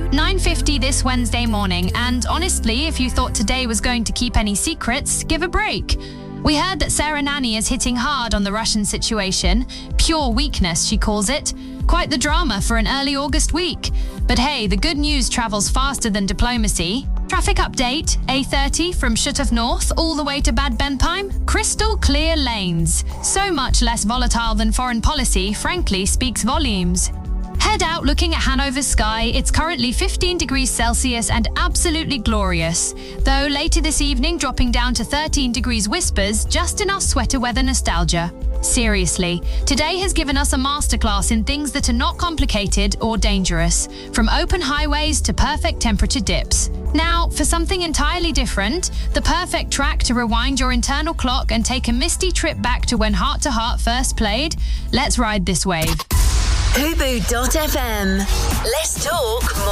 9:50 this Wednesday morning, and honestly, if you thought today was going to keep any secrets, give a break. We heard that Sarah Nanny is hitting hard on the Russian situation. Pure weakness, she calls it. Quite the drama for an early August week. But hey, the good news travels faster than diplomacy. Traffic update, A30 from Shuttov North all the way to Bad Bentheim. Crystal clear lanes. So much less volatile than foreign policy, frankly, speaks volumes. Head out looking at Hanover's sky. It's currently 15 degrees Celsius and absolutely glorious. Though later this evening dropping down to 13 degrees whispers, just enough sweater weather nostalgia. Seriously, today has given us a masterclass in things that are not complicated or dangerous, from open highways to perfect temperature dips. Now, for something entirely different, the perfect track to rewind your internal clock and take a misty trip back to when Heart to Heart first played. Let's ride this wave. Hubu.fm. Let's talk more.